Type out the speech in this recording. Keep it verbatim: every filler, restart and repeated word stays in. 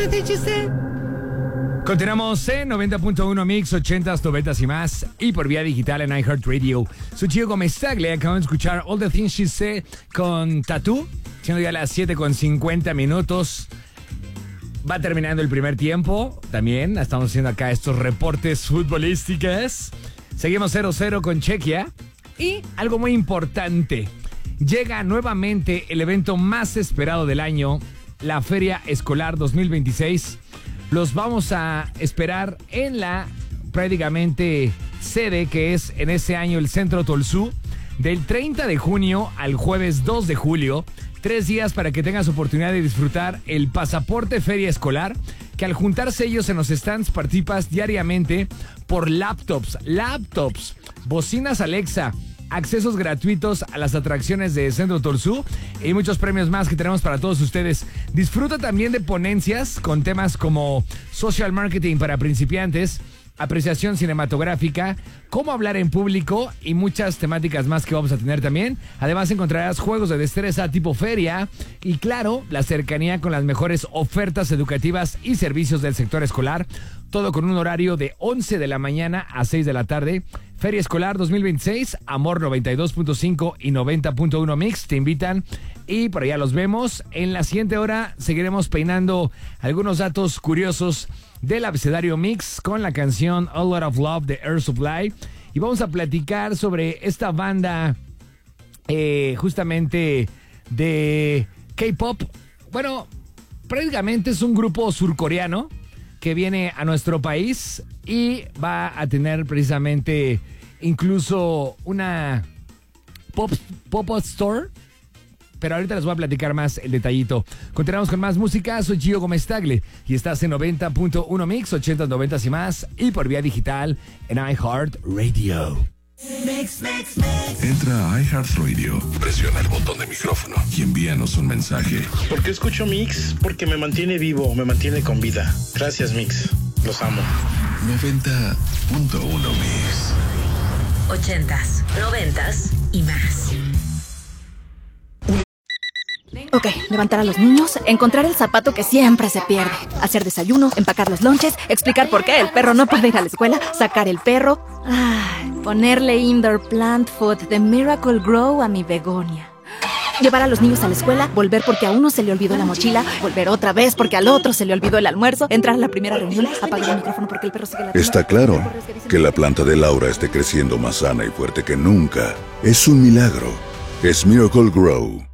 Continuamos en noventa punto uno Mix, ochentas, noventas y más, y por vía digital en iHeartRadio. Soy Gio Gómez Tagle, acaban de escuchar All the Things She Said con Tattoo, siendo ya las siete con cincuenta minutos. Va terminando el primer tiempo, también estamos haciendo acá estos reportes futbolísticos. Seguimos cero cero con Chequia, y algo muy importante, llega nuevamente el evento más esperado del año, la Feria Escolar dos mil veintiséis. Los vamos a esperar en la prácticamente sede que es en ese año el Centro Tolsú, del treinta de junio al jueves dos de julio. Tres días para que tengas oportunidad de disfrutar el pasaporte Feria Escolar, que al juntarse ellos en los stands participas diariamente por laptops, laptops, bocinas Alexa, accesos gratuitos a las atracciones de Centro Tolsú y muchos premios más que tenemos para todos ustedes. Disfruta también de ponencias con temas como social marketing para principiantes, apreciación cinematográfica, cómo hablar en público y muchas temáticas más que vamos a tener también. Además encontrarás juegos de destreza tipo feria y, claro, la cercanía con las mejores ofertas educativas y servicios del sector escolar. Todo con un horario de once de la mañana a seis de la tarde. Feria Escolar dos mil veintiséis, Amor noventa y dos punto cinco y noventa punto uno Mix te invitan y por allá los vemos. En la siguiente hora seguiremos peinando algunos datos curiosos del abecedario Mix con la canción A Lot of Love de Air Supply. Y vamos a platicar sobre esta banda eh, justamente de K-pop. Bueno, prácticamente es un grupo surcoreano que viene a nuestro país y va a tener precisamente incluso una pop, pop-up store. Pero ahorita les voy a platicar más el detallito. Continuamos con más música. Soy Gio Gómez Tagle y estás en noventa punto uno Mix, ochentas, noventas y más, y por vía digital en iHeartRadio. Mix, mix, mix. Entra a iHeartRadio, presiona el botón de micrófono y envíanos un mensaje. ¿Por qué escucho Mix? Porque me mantiene vivo, me mantiene con vida. Gracias, Mix. Los amo. noventa punto uno Mix. Ochentas, noventas y más. Ok, levantar a los niños, encontrar el zapato que siempre se pierde, hacer desayuno, empacar los lonches, explicar por qué el perro no puede ir a la escuela, sacar el perro, ay, ponerle indoor plant food de Miracle Grow a mi begonia. Llevar a los niños a la escuela, volver porque a uno se le olvidó la mochila, volver otra vez porque al otro se le olvidó el almuerzo, entrar a la primera reunión, apagar el micrófono porque el perro sigue la... Está claro que la planta de Laura esté creciendo más sana y fuerte que nunca. Es un milagro. Es Miracle Grow.